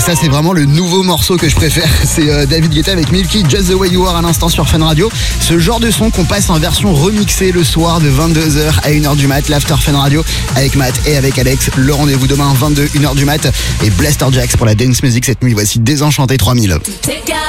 ça c'est vraiment le nouveau morceau que je préfère. C'est David Guetta avec Milky, Just the Way You Are à l'instant sur Fun Radio. Ce genre de son qu'on passe en version remixée le soir de 22h à 1h du mat. L'After Fun Radio avec Matt et avec Alex. Le rendez-vous demain 22, 1h du mat. Et Blaster Jacks pour la dance music cette nuit. Voici Désenchanté 3000.